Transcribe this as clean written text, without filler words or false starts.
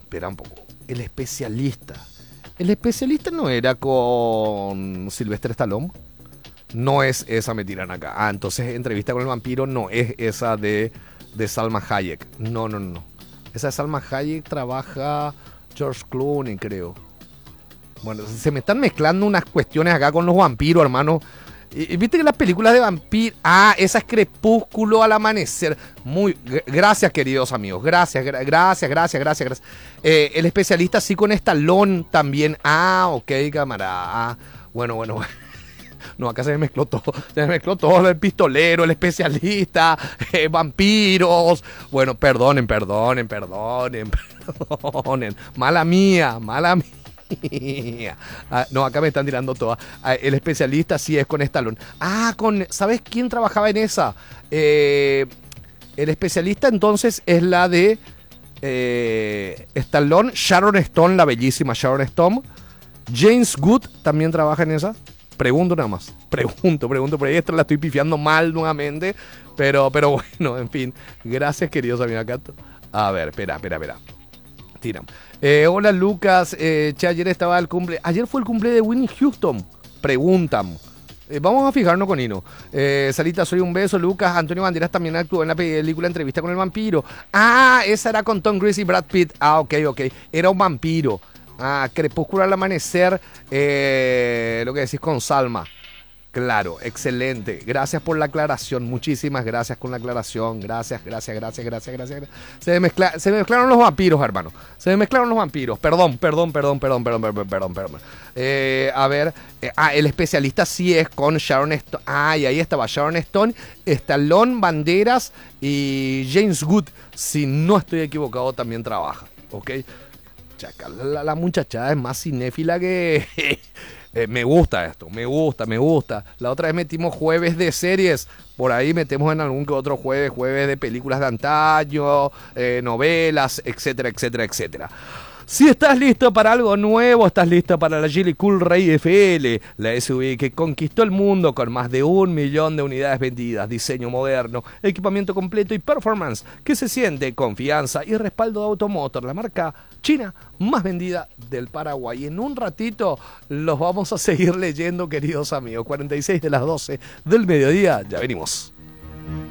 Espera un poco. El especialista. ¿El especialista no era con Sylvester Stallone? No es esa, me tiran acá. Ah, entonces Entrevista con el vampiro no es esa de Salma Hayek. No. Esa de Salma Hayek trabaja George Clooney, creo. Bueno, se me están mezclando unas cuestiones acá con los vampiros, hermano. Y viste que las películas de vampiros... Ah, esa es Crepúsculo al amanecer. Gracias, queridos amigos. Gracias. El especialista sí con Stallone también. Ah, ok, camarada. Bueno. No, acá se me mezcló todo. Se me mezcló todo. El pistolero, el especialista, vampiros. Bueno, perdonen. Mala mía. No, acá me están tirando todas. El especialista sí es con Stallone. ¿Sabes quién trabajaba en esa? El especialista entonces es la de Stallone, Sharon Stone, la bellísima Sharon Stone. James Good también trabaja en esa. Pregunto nada más. Pregunto. Por ahí esta la estoy pifiando mal nuevamente. Pero bueno, en fin. Gracias, queridos amigos. Acá. A ver, espera. Tiran. Hola, Lucas. Ayer estaba el cumple. Ayer fue el cumple de Whitney Houston. Preguntan. Vamos a fijarnos con Ino. Salita, soy un beso. Lucas, Antonio Banderas también actuó en la película Entrevista con el vampiro. Ah, esa era con Tom Cruise y Brad Pitt. Ah, ok. Era un vampiro. Crepúsculo al amanecer, lo que decís con Salma. Claro, excelente. Gracias por la aclaración. Muchísimas gracias con la aclaración. Gracias. Se me mezclaron los vampiros, hermano. Perdón. A ver. El especialista sí es con Sharon Stone. Y ahí estaba Sharon Stone, Stallone, Banderas y James Good. Si no estoy equivocado, también trabaja. ¿Ok? La muchachada es más cinéfila que... me gusta esto, me gusta. La otra vez metimos jueves de series, por ahí metemos en algún que otro jueves de películas de antaño, novelas, etcétera. Si estás listo para algo nuevo, estás listo para la Geely Cool Ray FL, la SUV que conquistó el mundo con más de 1 millón de unidades vendidas, diseño moderno, equipamiento completo y performance que se siente, confianza y respaldo de Automotor, la marca china más vendida del Paraguay. En un ratito los vamos a seguir leyendo, queridos amigos. 46 de las 12 del mediodía, ya venimos.